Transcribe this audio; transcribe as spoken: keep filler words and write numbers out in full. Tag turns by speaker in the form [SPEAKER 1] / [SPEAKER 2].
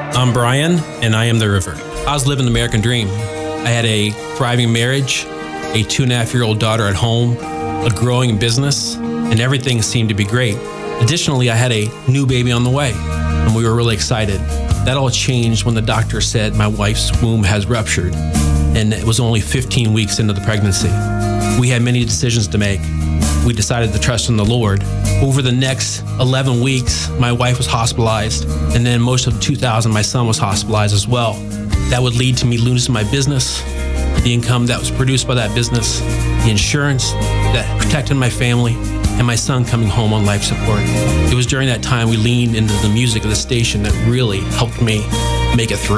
[SPEAKER 1] I'm Brian, and I am the river. I was living the American dream. I had a thriving marriage, a two and a half year old daughter at home, a growing business, and everything seemed to be great. Additionally, I had a new baby on the way, and we were really excited. That all changed when the doctor said my wife's womb has ruptured, and it was only fifteen weeks into the pregnancy. We had many decisions to make. We decided to trust in the Lord. Over the next eleven weeks, my wife was hospitalized, and then most of two thousand, my son was hospitalized as well. That would lead to me losing my business, the income that was produced by that business, the insurance that protected my family, and my son coming home on life support. It was during that time we leaned into the music of the station that really helped me make it through.